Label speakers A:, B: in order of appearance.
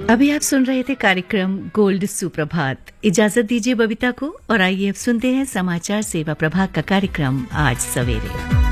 A: अभी आप सुन रहे थे कार्यक्रम गोल्ड सुप्रभात। इजाजत दीजिए बबीता को और आइए अब सुनते हैं समाचार सेवा प्रभाग का कार्यक्रम आज सवेरे।